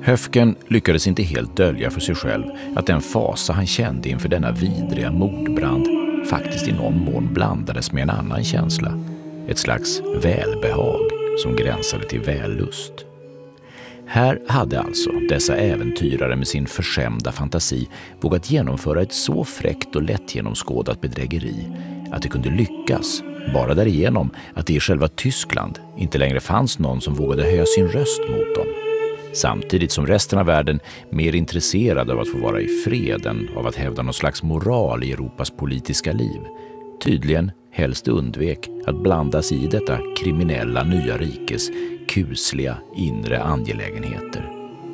Höfken lyckades inte helt dölja för sig själv att den fasa han kände inför denna vidriga mordbrand faktiskt i någon mån blandades med en annan känsla. Ett slags välbehag som gränsade till vällust. Här hade alltså dessa äventyrare med sin förskämda fantasi vågat genomföra ett så fräckt och lättgenomskådat bedrägeri att det kunde lyckas, bara därigenom att det i själva Tyskland inte längre fanns någon som vågade höja sin röst mot dem. Samtidigt som resten av världen mer intresserad av att få vara i fred än av att hävda någon slags moral i Europas politiska liv, tydligen helst undvek att blandas i detta kriminella nya rikes kusliga inre angelägenheter.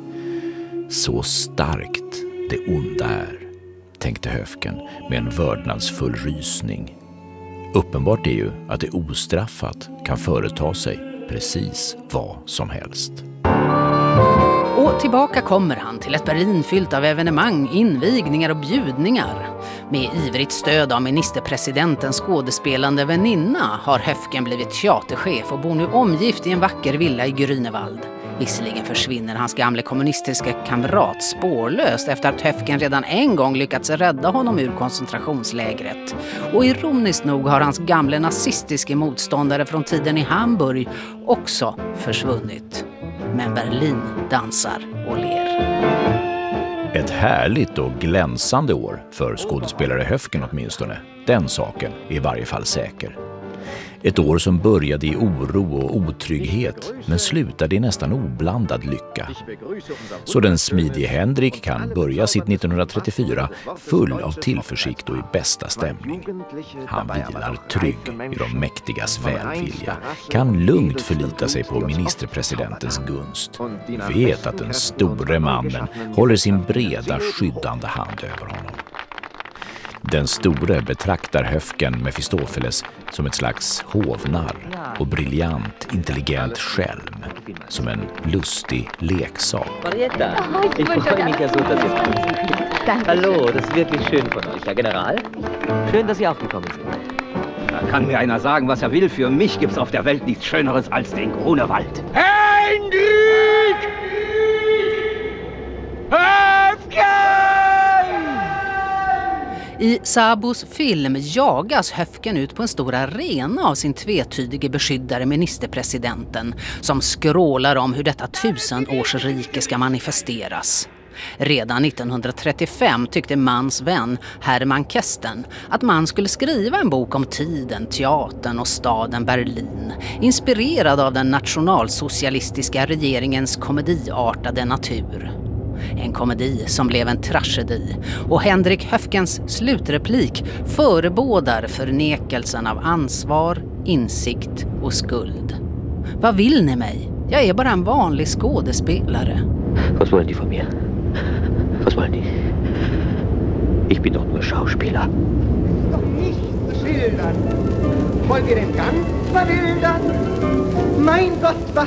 Så starkt det onda är, tänkte Höfken med en vördnadsfull rysning. Uppenbart är ju att det ostraffat kan företa sig precis vad som helst. Och tillbaka kommer han till ett Berlin fyllt av evenemang, invigningar och bjudningar. Med ivrigt stöd av ministerpresidentens skådespelande väninna har Höfken blivit teaterchef och bor nu omgift i en vacker villa i Grünewald. Visserligen försvinner hans gamle kommunistiska kamrat spårlöst efter att Höfken redan en gång lyckats rädda honom ur koncentrationslägret. Och ironiskt nog har hans gamle nazistiska motståndare från tiden i Hamburg också försvunnit. Men Berlin dansar och ler. Ett härligt och glänsande år för skådespelare Höfken åtminstone. Den saken är i varje fall säker. Ett år som började i oro och otrygghet men slutade i nästan oblandad lycka. Så den smidige Henrik kan börja sitt 1934 full av tillförsikt och i bästa stämning. Han vilar trygg i de mäktigas välvilja, kan lugnt förlita sig på ministerpresidentens gunst. Vet att den store mannen håller sin breda skyddande hand över honom. Den store betraktar Höfken Mefistofeles som ett slags hovnarr och briljant, intelligent skälm, som en lustig leksak. Marietta, ich freue mich ja so, dass ihr kommt. Hallo, das ist wirklich schön von euch, Herr General. Schön, dass Sie aufgekommen sind. Da kann mir einer sagen, was er will. Für mich gibt's auf der Welt nichts Schöneres als den Grunewald. Henrik! Höfken! I Sabos film jagas Höfken ut på en stor arena av sin tvetydige beskyddare ministerpresidenten som skrålar om hur detta 1000-årsrike ska manifesteras. Redan 1935 tyckte Manns vän Hermann Kästen att man skulle skriva en bok om tiden, teatern och staden Berlin, inspirerad av den nationalsocialistiska regeringens komediartade natur. En komedi som blev en tragedi och Henrik Höfkens slutreplik förebådar förnekelsen av ansvar, insikt och skuld. Vad vill ni mig? Jag är bara en vanlig skådespelare. Was wollen die von mir? Was wollen die? Ich bin doch nur Schauspieler. Doch nicht schildern. Wollt ihr denn ganz verwildern? Mein Gott, was